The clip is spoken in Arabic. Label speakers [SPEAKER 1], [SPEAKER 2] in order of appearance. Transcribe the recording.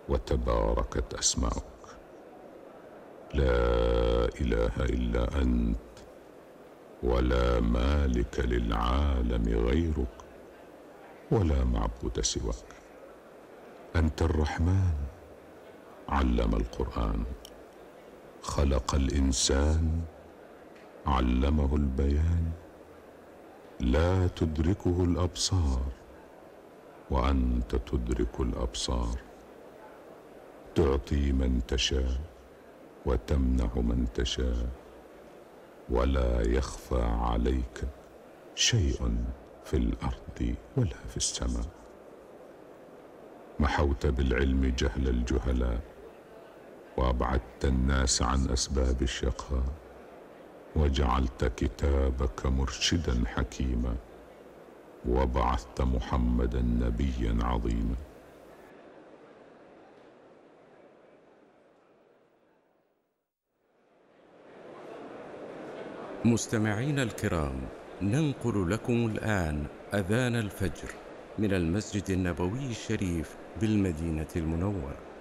[SPEAKER 1] وتباركت أسماؤك. لا إله إلا أنت، ولا مالك للعالم غيرك، ولا معبود سواك. أنت الرحمن علم القرآن، خلق الإنسان علمه البيان. لا تدركه الأبصار وأنت تدرك الأبصار. تعطي من تشاء وتمنع من تشاء، ولا يخفى عليك شيء في الأرض ولا في السماء. محوت بالعلم جهل الجهلاء، وأبعدت الناس عن أسباب الشقاء، وجعلت كتابك مرشدا حكيما، وبعثت محمدا نبيا عظيما.
[SPEAKER 2] مستمعين الكرام، ننقل لكم الآن أذان الفجر من المسجد النبوي الشريف بالمدينة المنورة.